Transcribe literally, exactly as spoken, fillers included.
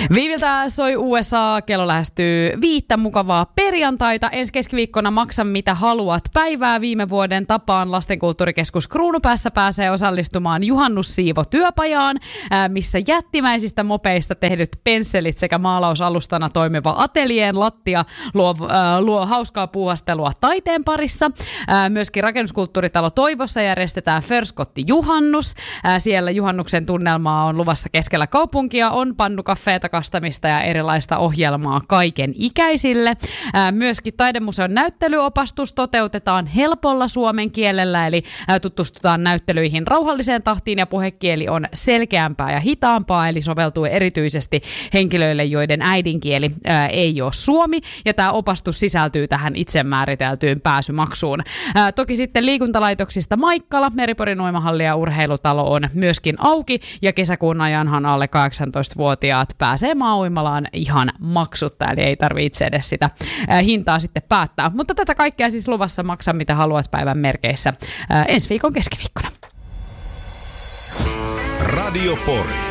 Viiviltä soi U S A, kello lähestyy viittä, mukavaa perjantaita. Ensi keskiviikkona Maksa mitä haluat päivää viime vuoden tapaan. Lastenkulttuurikeskus Kruunupäässä pääsee osallistumaan juhannussiivo-työpajaan, missä jättimäisistä mopeista tehdyt pensselit sekä maalausalustana toimiva ateljeen lattia luo, äh, luo hauskaa puuhastelua taiteen parissa. Äh, myöskin rakennuskulttuuritalo Toivossa järjestetään Förskotti juhannus. Äh, siellä juhannuksen tunnelmaa on luvassa keskellä kaupunkia, on pannukafeeta, kastamista ja erilaista ohjelmaa kaiken ikäisille. Ää, myöskin Taidemuseon näyttelyopastus toteutetaan helpolla suomen kielellä, eli ää, tutustutaan näyttelyihin rauhalliseen tahtiin ja puhekieli on selkeämpää ja hitaampaa, eli soveltuu erityisesti henkilöille, joiden äidinkieli ää, ei ole suomi, ja tämä opastus sisältyy tähän itse määriteltyyn pääsymaksuun. Ää, toki sitten liikuntalaitoksista Maikkala, Meriporin uimahalli ja urheilutalo on myöskin auki, ja kesäkuun ajanhan alle kahdeksantoistavuotiaat pääsee maa-uimalaan ihan maksutta, eli ei tarvitse edes sitä äh, hintaa sitten päättää. Mutta tätä kaikkea siis luvassa Maksa mitä haluat päivän merkeissä äh, ensi viikon keskiviikkona. Radio Pori.